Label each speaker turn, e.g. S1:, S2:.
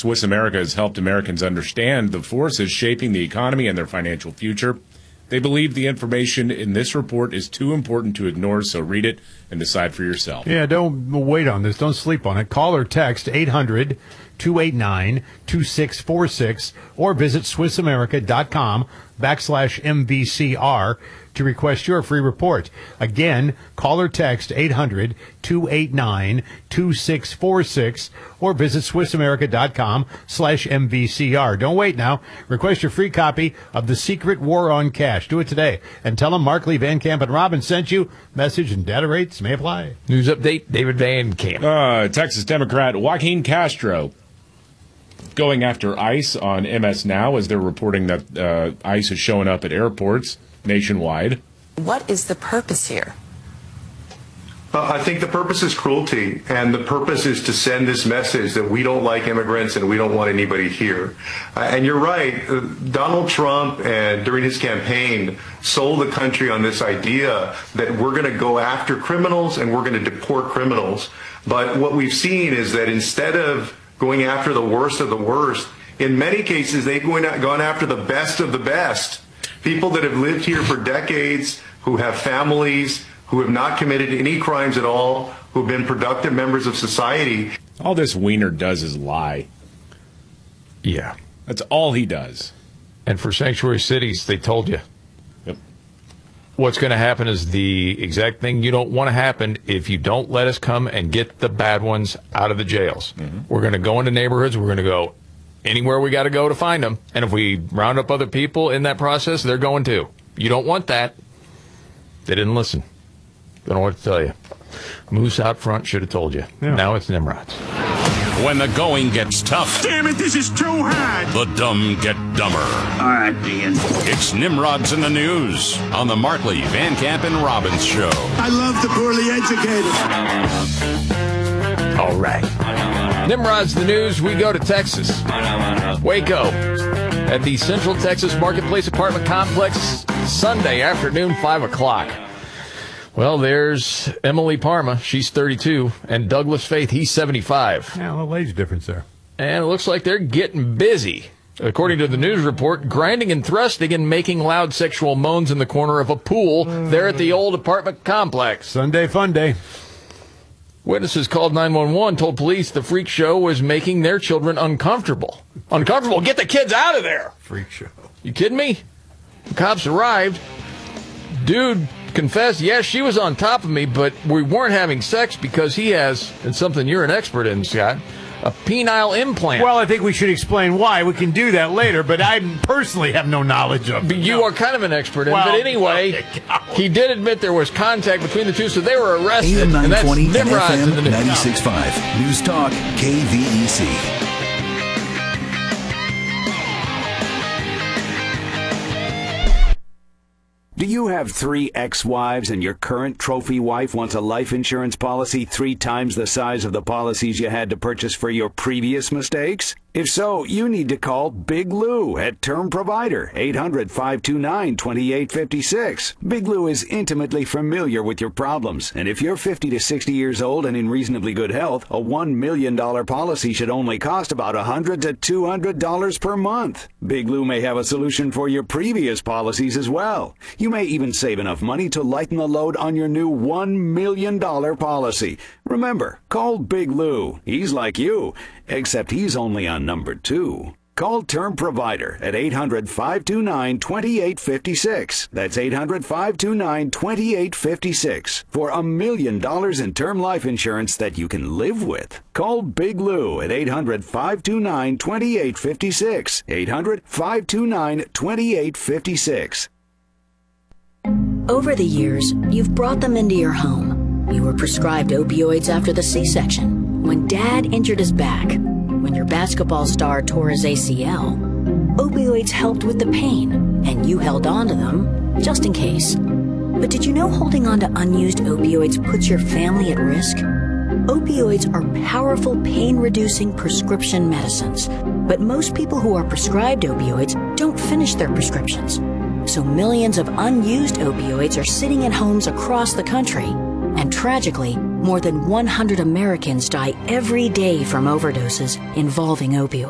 S1: Swiss America has helped Americans understand the forces shaping the economy and their financial future. They believe the information in this report is too important to ignore, so read it and decide for yourself.
S2: Yeah, don't wait on this. Don't sleep on it. Call or text 800-289-2646 or visit SwissAmerica.com/MVCR to request your free report. Again, call or text 800-289-2646 or visit SwissAmerica.com/MVCR. Don't wait now. Request your free copy of The Secret War on Cash. Do it today. And tell them Markley, Van Camp, and Robin sent you. Message and data rates may apply.
S3: News update, David Van Camp.
S1: Texas Democrat Joaquin Castro going after ICE on MS Now as they're reporting that ICE is showing up at airports nationwide.
S4: What is the purpose here?
S5: I think the purpose is cruelty, and the purpose is to send this message that we don't like immigrants and we don't want anybody here. And you're right, Donald Trump, and during his campaign, sold the country on this idea that we're going to go after criminals and we're going to deport criminals. But what we've seen is that instead of going after the worst of the worst, in many cases they've gone after the best of the best. People that have lived here for decades, who have families, who have not committed any crimes at all, who have been productive members of society.
S1: All this Wiener does is lie.
S3: Yeah.
S1: That's all he does.
S3: And for sanctuary cities, they told you.
S1: Yep.
S3: What's going to happen is the exact thing you don't want to happen if you don't let us come and get the bad ones out of the jails. Mm-hmm. We're going to go into neighborhoods. We're going to go anywhere we got to go to find them. And if we round up other people in that process, they're going too. You don't want that. They didn't listen. Don't know what to tell you. Moose out front should have told you. Yeah. Now it's Nimrods.
S6: When the going gets tough.
S7: Damn it, this is too hard.
S6: The dumb get dumber.
S7: All right, Ian.
S6: It's Nimrods in the News on the Markley, Van Camp, and Robbins Show.
S7: I love the poorly educated.
S3: All right. Nimrod's the News. We go to Texas. Waco. At the Central Texas Marketplace Apartment Complex, Sunday afternoon, 5 o'clock. Well, there's Emily Parma. She's 32. And Douglas Faith, he's 75.
S2: Yeah, a little age difference there.
S3: And it looks like they're getting busy. According to the news report, grinding and thrusting and making loud sexual moans in the corner of a pool there at the old apartment complex.
S2: Sunday fun day.
S3: Witnesses called 911, told police the freak show was making their children uncomfortable. Uncomfortable? Get the kids out of there!
S2: Freak show.
S3: You kidding me? The cops arrived. Dude confessed, yes, she was on top of me, but we weren't having sex because he has, and something you're an expert in, Scott, a penile implant.
S2: Well, I think we should explain why. We can do that later, but I personally have no knowledge of it.
S3: You are kind of an expert in it. But anyway, he did admit there was contact between the two, so they were arrested.
S8: AM 920
S3: and
S8: and FM
S3: the
S8: 96.5. News Talk, KVEC.
S9: Do you have 3 ex-wives and your current trophy wife wants a life insurance policy 3 times the size of the policies you had to purchase for your previous mistakes? If so, you need to call Big Lou at Term Provider, 800-529-2856. Big Lou is intimately familiar with your problems, and if you're 50 to 60 years old and in reasonably good health, a $1 million policy should only cost about $100 to $200 per month. Big Lou may have a solution for your previous policies as well. You may even save enough money to lighten the load on your new $1 million policy. Remember, call Big Lou. He's like you, except he's only on number 2. Call Term Provider at 800-529-2856. That's 800-529-2856 for $1 million in term life insurance that you can live with. Call Big Lou at 800-529-2856. 800-529-2856.
S10: Over the years, you've brought them into your home. You were prescribed opioids after the C-section, when Dad injured his back, when your basketball star tore his ACL. Opioids helped with the pain, and you held on to them just in case. But did you know holding on to unused opioids puts your family at risk? Opioids are powerful pain-reducing prescription medicines, but most people who are prescribed opioids don't finish their prescriptions. So millions of unused opioids are sitting in homes across the country. And tragically, more than 100 Americans die every day from overdoses involving opioids.